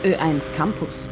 Ö1 Campus.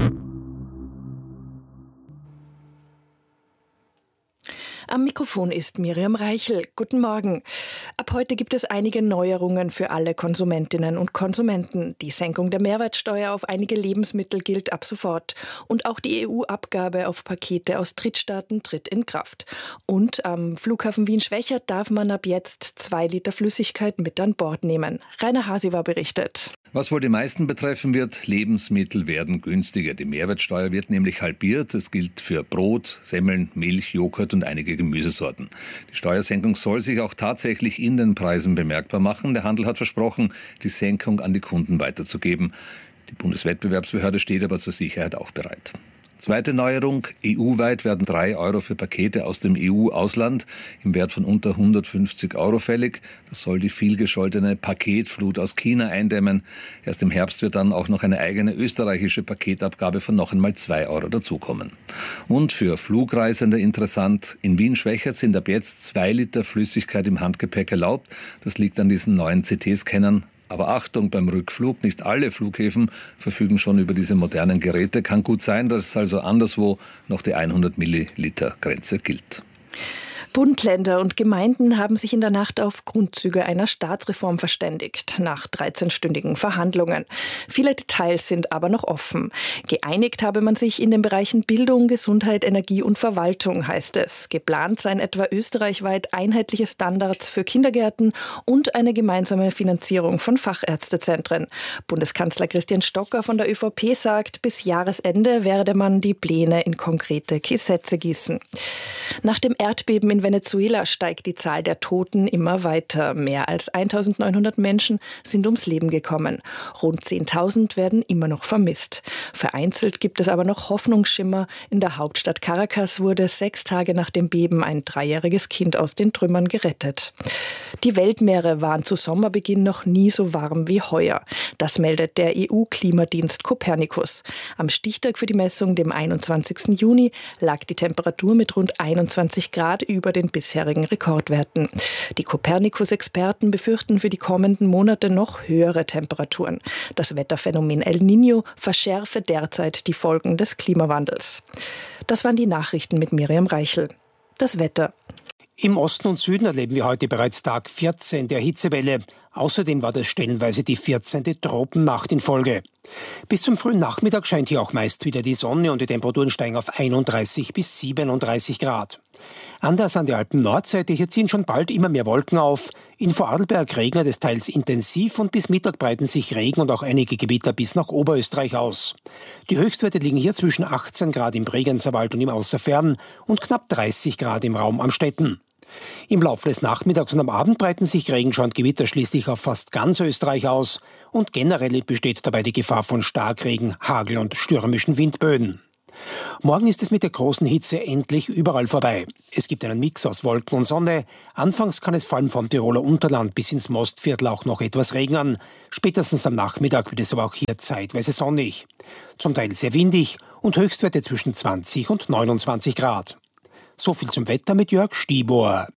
Am Mikrofon ist Miriam Reichel. Guten Morgen. Ab heute gibt es einige Neuerungen für alle Konsumentinnen und Konsumenten. Die Senkung der Mehrwertsteuer auf einige Lebensmittel gilt ab sofort. Und auch die EU-Abgabe auf Pakete aus Drittstaaten tritt in Kraft. Und am Flughafen Wien-Schwechat darf man ab jetzt 2 Liter Flüssigkeit mit an Bord nehmen. Rainer Hasiwa berichtet. Was wohl die meisten betreffen wird, Lebensmittel werden günstiger. Die Mehrwertsteuer wird nämlich halbiert. Es gilt für Brot, Semmeln, Milch, Joghurt und einige Gemüsesorten. Die Steuersenkung soll sich auch tatsächlich in den Preisen bemerkbar machen. Der Handel hat versprochen, die Senkung an die Kunden weiterzugeben. Die Bundeswettbewerbsbehörde steht aber zur Sicherheit auch bereit. Zweite Neuerung, EU-weit werden 3 Euro für Pakete aus dem EU-Ausland im Wert von unter 150 Euro fällig. Das soll die vielgescholtene Paketflut aus China eindämmen. Erst im Herbst wird dann auch noch eine eigene österreichische Paketabgabe von noch einmal 2 Euro dazukommen. Und für Flugreisende interessant, in Wien-Schwechat sind ab jetzt 2 Liter Flüssigkeit im Handgepäck erlaubt. Das liegt an diesen neuen CT-Scannern. Aber Achtung beim Rückflug, nicht alle Flughäfen verfügen schon über diese modernen Geräte. Kann gut sein, dass also anderswo noch die 100 Milliliter Grenze gilt. Bund, Länder und Gemeinden haben sich in der Nacht auf Grundzüge einer Staatsreform verständigt, nach 13-stündigen Verhandlungen. Viele Details sind aber noch offen. Geeinigt habe man sich in den Bereichen Bildung, Gesundheit, Energie und Verwaltung, heißt es. Geplant seien etwa österreichweit einheitliche Standards für Kindergärten und eine gemeinsame Finanzierung von Fachärztezentren. Bundeskanzler Christian Stocker von der ÖVP sagt, bis Jahresende werde man die Pläne in konkrete Gesetze gießen. Nach dem Erdbeben in Venezuela steigt die Zahl der Toten immer weiter. Mehr als 1.900 Menschen sind ums Leben gekommen. Rund 10.000 werden immer noch vermisst. Vereinzelt gibt es aber noch Hoffnungsschimmer. In der Hauptstadt Caracas wurde 6 Tage nach dem Beben ein 3-jähriges Kind aus den Trümmern gerettet. Die Weltmeere waren zu Sommerbeginn noch nie so warm wie heuer. Das meldet der EU-Klimadienst Copernicus. Am Stichtag für die Messung, dem 21. Juni, lag die Temperatur mit rund 21 Grad über den bisherigen Rekordwerten. Die Copernicus-Experten befürchten für die kommenden Monate noch höhere Temperaturen. Das Wetterphänomen El Niño verschärfe derzeit die Folgen des Klimawandels. Das waren die Nachrichten mit Miriam Reichel. Das Wetter. Im Osten und Süden erleben wir heute bereits Tag 14 der Hitzewelle. Außerdem war das stellenweise die 14. Tropennacht in Folge. Bis zum frühen Nachmittag scheint hier auch meist wieder die Sonne und die Temperaturen steigen auf 31 bis 37 Grad. Anders an der Alpen-Nordseite, hier ziehen schon bald immer mehr Wolken auf. In Vorarlberg regnet es teils intensiv und bis Mittag breiten sich Regen und auch einige Gewitter bis nach Oberösterreich aus. Die Höchstwerte liegen hier zwischen 18 Grad im Bregenzerwald und im Außerfern und knapp 30 Grad im Raum Amstetten. Im Laufe des Nachmittags und am Abend breiten sich Regenschauer und Gewitter schließlich auf fast ganz Österreich aus und generell besteht dabei die Gefahr von Starkregen, Hagel und stürmischen Windböen. Morgen ist es mit der großen Hitze endlich überall vorbei. Es gibt einen Mix aus Wolken und Sonne. Anfangs kann es vor allem vom Tiroler Unterland bis ins Mostviertel auch noch etwas regnen. Spätestens am Nachmittag wird es aber auch hier zeitweise sonnig. Zum Teil sehr windig und Höchstwerte zwischen 20 und 29 Grad. So viel zum Wetter mit Jörg Stibor.